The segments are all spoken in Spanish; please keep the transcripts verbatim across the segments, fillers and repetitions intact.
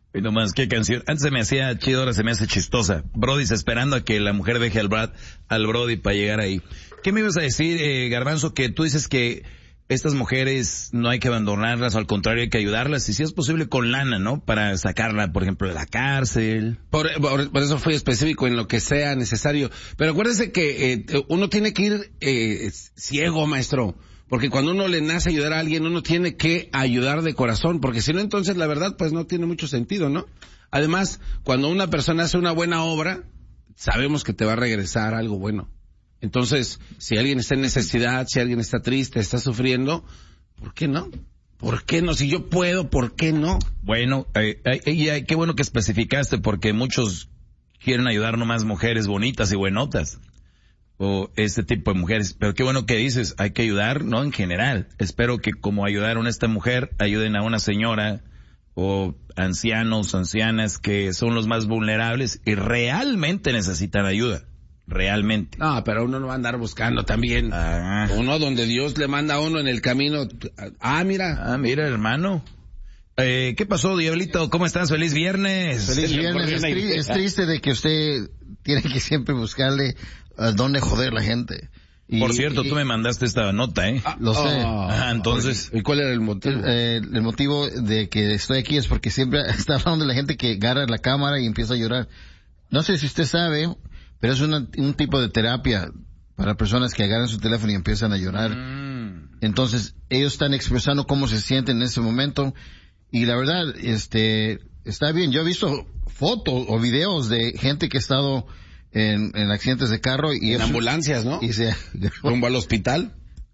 Y nomás, qué canción. Antes se me hacía chido, ahora se me hace chistosa. Brody esperando a que la mujer deje al Brad, al Brody para llegar ahí. ¿Qué me ibas a decir, eh, Garbanzo? Que tú dices que estas mujeres no hay que abandonarlas, al contrario hay que ayudarlas, y si es posible con lana, ¿no? Para sacarla, por ejemplo, de la cárcel. Por, por, por eso fui específico en lo que sea necesario. Pero acuérdese que eh, uno tiene que ir eh, ciego, maestro. Porque cuando uno le nace ayudar a alguien, uno tiene que ayudar de corazón, porque si no, entonces la verdad, pues no tiene mucho sentido, ¿no? Además, cuando una persona hace una buena obra, sabemos que te va a regresar algo bueno. Entonces, si alguien está en necesidad, si alguien está triste, está sufriendo, ¿por qué no? ¿Por qué no? Si yo puedo, ¿por qué no? Bueno, eh, eh, eh, qué bueno que especificaste, porque muchos quieren ayudar nomás mujeres bonitas y buenotas. O este tipo de mujeres, pero qué bueno que dices, hay que ayudar, ¿no? En general. Espero que como ayudaron a esta mujer, ayuden a una señora o ancianos, ancianas que son los más vulnerables y realmente necesitan ayuda. Realmente. No, pero uno no va a andar buscando también. Ah. Uno donde Dios le manda a uno en el camino. Ah, mira. Ah, mira, hermano. Eh, ¿qué pasó, Diablito? ¿Cómo estás? ¡Feliz viernes! Feliz viernes. Es, tri- es triste de que usted tiene que siempre buscarle a dónde joder la gente. Y, Por cierto, y, tú me mandaste esta nota, ¿eh? Ah, lo sé. Oh, ah, entonces. ¿Y cuál era el motivo? El, eh, el motivo de que estoy aquí es porque siempre está hablando de la gente que agarra la cámara y empieza a llorar. No sé si usted sabe, pero es una, un tipo de terapia para personas que agarran su teléfono y empiezan a llorar. Mm. Entonces, ellos están expresando cómo se sienten en ese momento. Y la verdad, este, está bien. Yo he visto fotos o videos de gente que ha estado en, en accidentes de carro y en ambulancias, ¿no? Y se rumbo al hospital.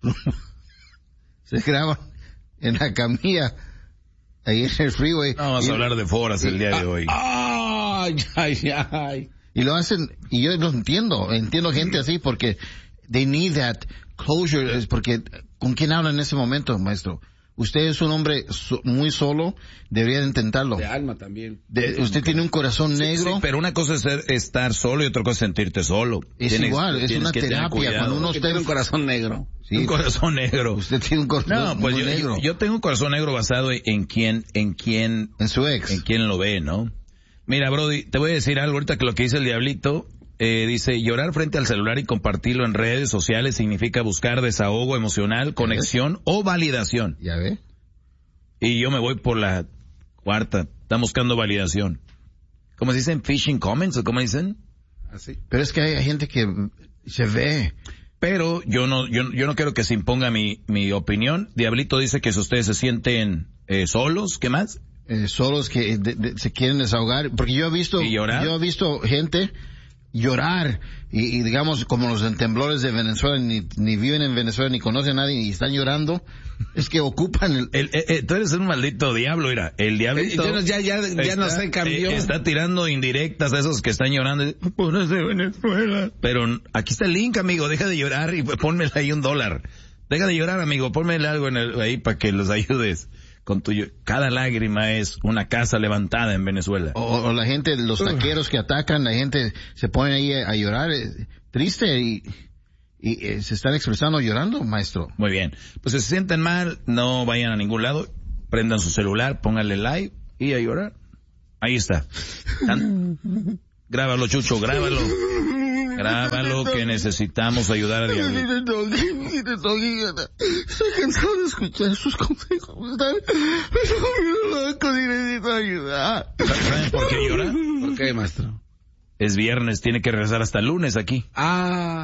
Se graban en la camilla ahí en el freeway. No, vamos y, a hablar de foras el día ah, de hoy. Ay, ay, ay. Y lo hacen, y yo lo entiendo, entiendo gente así porque they need that closure, es porque ¿con quién habla en ese momento, maestro? Usted es un hombre so, muy solo, debería de intentarlo. De alma también. De, usted tiene un corazón negro. Sí, sí, pero una cosa es ser, estar solo y otra cosa es sentirte solo. Es tienes, igual, es una terapia. Cuando uno tiene un corazón negro. Sí, un corazón negro. Usted tiene un corazón no, pues muy yo, negro. Yo, yo tengo un corazón negro basado en quién, en quién, en su ex, en quién lo ve, ¿no? Mira, Brody, te voy a decir algo ahorita que lo que dice el Diablito. Eh, dice, llorar frente al celular y compartirlo en redes sociales significa buscar desahogo emocional, conexión o validación. ¿Ya ve? Y yo me voy por la cuarta. Están buscando validación. ¿Cómo se dicen? ¿Phishing comments o cómo dicen? Así. Pero es que hay gente que se ve. Pero yo no, yo, yo no quiero que se imponga mi, mi opinión. Diablito dice que si ustedes se sienten eh, solos, ¿qué más? Eh, solos que de, de, se quieren desahogar. Porque yo he visto, yo he visto gente llorar y, y digamos como los temblores de Venezuela, ni, ni viven en Venezuela ni conocen a nadie y están llorando, es que ocupan el... el, el, el tú eres un maldito diablo, mira, el diablito eh, ya, ya, ya, ya no se cambió. Eh, está tirando indirectas a esos que están llorando, pobres de Venezuela, pero aquí está el link, amigo, deja de llorar y pónmele ahí un dólar, deja de llorar, amigo, pónmele algo en el, ahí para que los ayudes. Con tu, cada lágrima es una casa levantada en Venezuela. O, o la gente, los taqueros que atacan, la gente se pone ahí a, a llorar, eh, triste y, y eh, se están expresando llorando, maestro. Muy bien. Pues si se sienten mal, no vayan a ningún lado, prendan su celular, pónganle live y a llorar. Ahí está. Grábalo, Chucho, grábalo. Grábalo que necesitamos ayudar a Diablito. Estoy cansado de escuchar sus consejos. Estoy loco y necesito ayudar. ¿Saben por qué llora? ¿Por qué, maestro? Es viernes, tiene que regresar hasta el lunes aquí. Ah.